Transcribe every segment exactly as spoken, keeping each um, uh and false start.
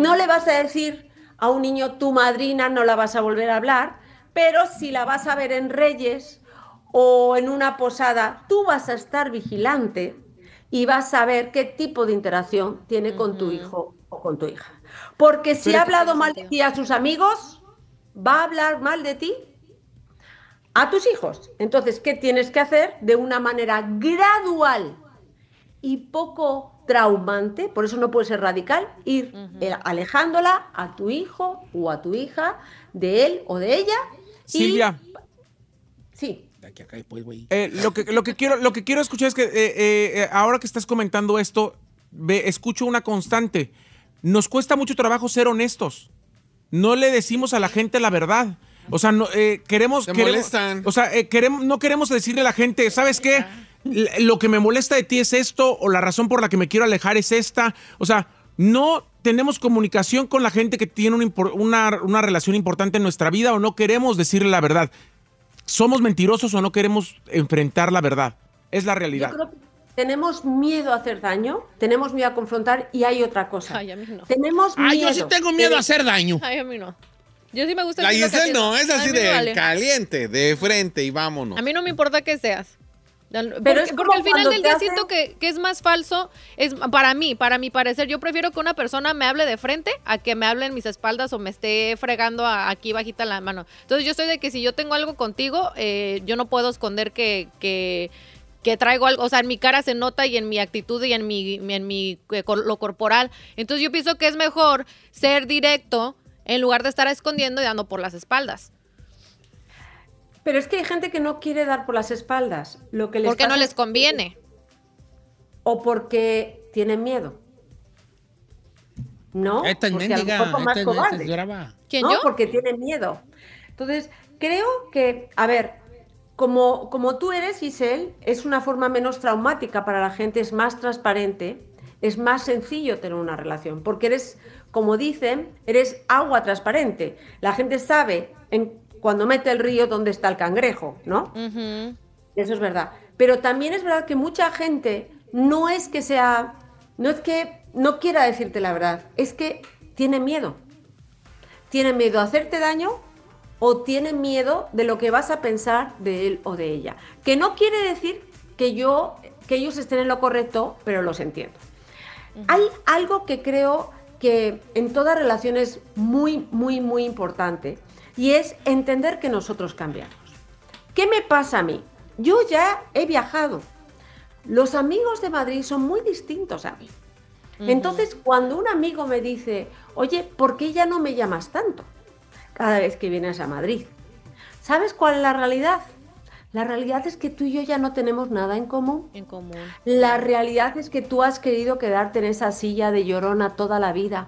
No le vas a decir a un niño tu madrina, no la vas a volver a hablar, pero si la vas a ver en Reyes o en una posada, tú vas a estar vigilante y vas a ver qué tipo de interacción tiene uh-huh. con tu hijo o con tu hija. Porque si ha hablado mal de ti a sus amigos, va a hablar mal de ti a tus hijos. Entonces, ¿qué tienes que hacer? De una manera gradual y poco traumante, por eso no puede ser radical, ir uh-huh. alejándola a tu hijo o a tu hija de él o de ella. Silvia. Y... Sí. Eh, lo, que, lo, que quiero, lo que quiero escuchar es que eh, eh, ahora que estás comentando esto, ve, escucho una constante. Nos cuesta mucho trabajo ser honestos. No le decimos a la gente la verdad. O sea, no, eh, queremos... Se queremos, molestan. O sea, eh, queremos, no queremos decirle a la gente, ¿sabes qué? Lo que me molesta de ti es esto, o la razón por la que me quiero alejar es esta. O sea, no tenemos comunicación con la gente que tiene una, una, una relación importante en nuestra vida, o no queremos decirle la verdad. ¿Somos mentirosos o no queremos enfrentar la verdad? Es la realidad. Yo creo que tenemos miedo a hacer daño, tenemos miedo a confrontar, y hay otra cosa. Ay, a mí no. Tenemos miedo. Ay, yo sí tengo miedo a hacer daño. Ay, a mí no. Yo sí me gusta La decir Giselle no, es así de vale. caliente, de frente y vámonos. A mí no me importa que seas. Pero porque, es como porque al final del día hacen... siento que, que es más falso, es para mí, para mi parecer, yo prefiero que una persona me hable de frente a que me hable en mis espaldas o me esté fregando a, aquí bajita la mano. Entonces yo estoy de que si yo tengo algo contigo, eh, yo no puedo esconder que, que, que traigo algo, o sea, en mi cara se nota y en mi actitud y en mi, en mi eh, lo corporal. Entonces yo pienso que es mejor ser directo en lugar de estar escondiendo y dando por las espaldas. Pero es que hay gente que no quiere dar por las espaldas. Lo que les porque no les es... conviene. O porque tienen miedo. ¿No? Esta es porque mendiga, a lo mejor son más esta, cobardes. esta es brava. ¿Quién, ¿no? yo? Porque tienen miedo. Entonces, creo que, a ver, como, como tú eres, Giselle, es una forma menos traumática para la gente, es más transparente, es más sencillo tener una relación, porque eres, como dicen, eres agua transparente. La gente sabe en cuando mete el río dónde está el cangrejo, ¿no? Uh-huh. Eso es verdad. Pero también es verdad que mucha gente no es que sea, no es que no quiera decirte la verdad, es que tiene miedo. Tiene miedo a hacerte daño o tiene miedo de lo que vas a pensar de él o de ella. Que no quiere decir que yo, que ellos estén en lo correcto, pero los entiendo. Uh-huh. Hay algo que creo que en toda relación es muy, muy, muy importante. Y es entender que nosotros cambiamos. ¿Qué me pasa a mí? Yo ya he viajado. Los amigos de Madrid son muy distintos a mí. Uh-huh. Entonces, cuando un amigo me dice, oye, ¿por qué ya no me llamas tanto cada vez que vienes a Madrid? ¿Sabes cuál es la realidad? La realidad es que tú y yo ya no tenemos nada en común. En común. La realidad es que tú has querido quedarte en esa silla de llorona toda la vida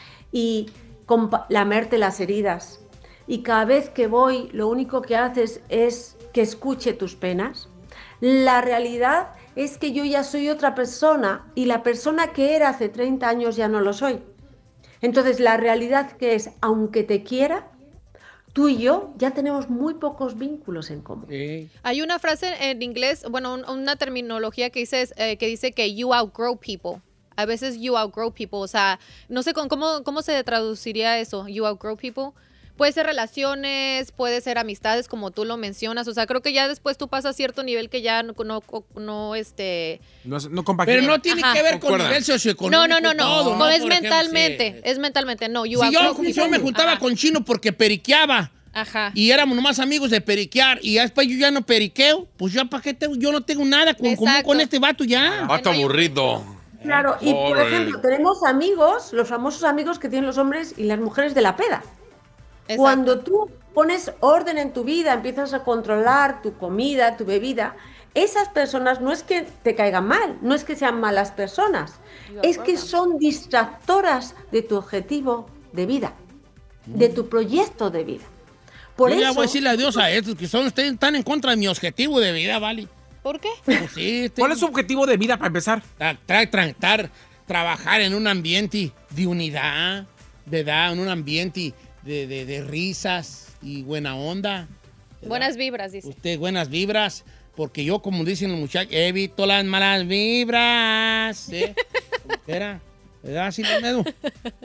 y compa- lamerte las heridas. Y cada vez que voy, lo único que haces es que escuche tus penas. La realidad es que yo ya soy otra persona y la persona que era hace treinta años ya no lo soy. Entonces, la realidad que es, aunque te quiera, tú y yo ya tenemos muy pocos vínculos en común. Sí. Hay una frase en inglés, bueno, un, una terminología que dice, eh, que dice que you outgrow people. A veces you outgrow people, o sea, no sé cómo, cómo se traduciría eso, you outgrow people. Puede ser relaciones, puede ser amistades, como tú lo mencionas. O sea, creo que ya después tú pasas a cierto nivel que ya no, no, no este... No, no compagina. Pero no tiene Ajá. que ver con Concuerda. nivel socioeconómico. No, no, no, no. Todo, no, es Por mentalmente. ejemplo, sí. Es mentalmente. No, you Si yo, outgrow yo me people. juntaba Ajá. con Chino porque periqueaba. Ajá. Y éramos nomás amigos de periquear. Y ya después yo ya no periqueo. Pues ya para qué tengo, yo no tengo nada con, común Exacto. con este vato ya. Vato aburrido. Claro, y por Pobre. ejemplo, tenemos amigos, los famosos amigos que tienen los hombres y las mujeres de la peda. Exacto. Cuando tú pones orden en tu vida, empiezas a controlar tu comida, tu bebida, esas personas no es que te caigan mal, no es que sean malas personas, es que son distractoras de tu objetivo de vida, de tu proyecto de vida. Por yo eso, ya voy a decirle adiós a estos que son, ustedes están en contra de mi objetivo de vida, ¿vale? ¿Por qué? Pues sí, este- ¿Cuál es su objetivo de vida para empezar? tra- tra- tra- tra- trabajar en un ambiente de unidad, de edad, en un ambiente de, de, de risas y buena onda. ¿verdad? Buenas vibras, dice. Usted, buenas vibras, porque yo, como dicen los muchachos, evito las malas vibras. ¿eh? Era, ¿verdad? Así lo medo.